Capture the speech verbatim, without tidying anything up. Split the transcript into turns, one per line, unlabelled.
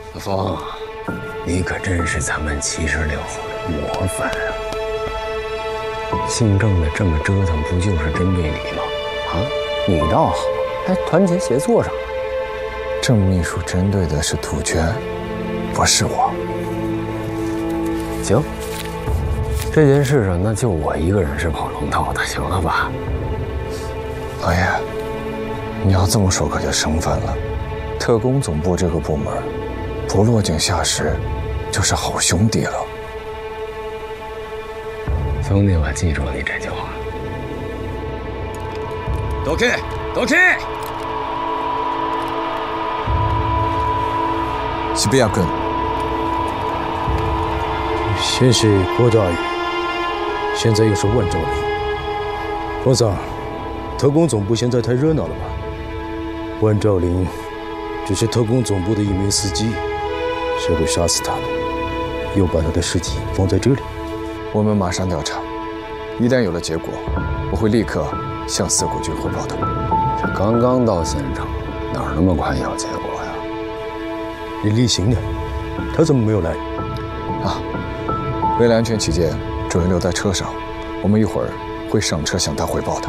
阿峰，你可真是咱们七十六号的模范啊！姓郑的这么折腾，不就是针对你吗？啊，你倒好，还团结协作上了。
郑秘书针对的是杜鹃，不是我。
行，这件事上那就我一个人是跑龙套的，行了吧？
老爷，你要这么说可就生分了。特工总部这个部门，不落井下石，就是好兄弟了。
兄弟，我记住你这句话。
走开，走开！
西比亚根，
先是郭大爷，现在又是万兆林。皇上，特工总部现在太热闹了吧？万兆林只是特工总部的一名司机，谁会杀死他呢？又把他的尸体放在这里？
我们马上调查，一旦有了结果，我会立刻向四国军汇报的。
这刚刚到现场，哪儿那么快有结果呀？
李立行呢？他怎么没有来？
啊，为了安全起见，主任留在车上，我们一会儿会上车向他汇报的。